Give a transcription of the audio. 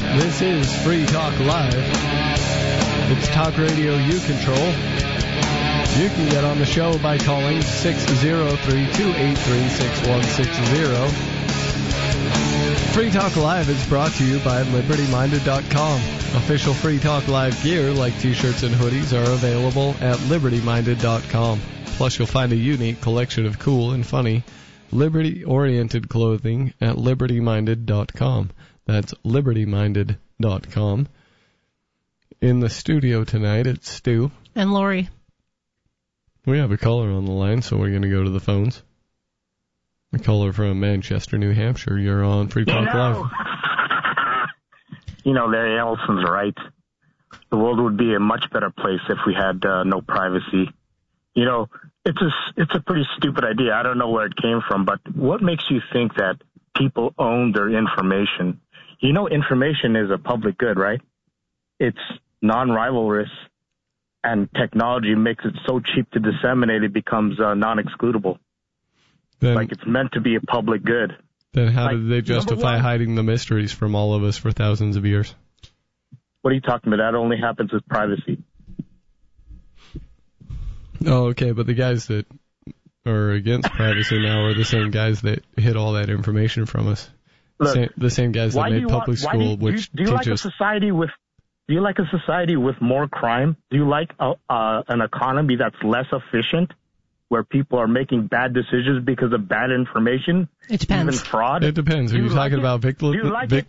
This is Free Talk Live. It's talk radio you control. You can get on the show by calling 603-283-6160. Free Talk Live is brought to you by LibertyMinded.com. Official Free Talk Live gear like t-shirts and hoodies are available at LibertyMinded.com. Plus, you'll find a unique collection of cool and funny liberty-oriented clothing at LibertyMinded.com. That's LibertyMinded.com. In the studio tonight, it's Stu. And Lori. We have a caller on the line, so we're going to go to the phones. A caller from Manchester, New Hampshire. You're on Free Talk Live. Larry Ellison's right. The world would be a much better place if we had no privacy. It's a pretty stupid idea. I don't know where it came from, but what makes you think that people own their information? Information is a public good, right? It's non-rivalrous, and technology makes it so cheap to disseminate it becomes non-excludable. Like it's meant to be a public good. Then how did they justify hiding the mysteries from all of us for thousands of years? What are you talking about? That only happens with privacy. Oh, okay, but the guys that are against privacy now are the same guys that hid all that information from us. Look, the same guys that made public school, which do you like a society with more crime? Do you like an economy that's less efficient, where people are making bad decisions because of bad information? It depends. Even fraud? It depends. Are you talking about victims?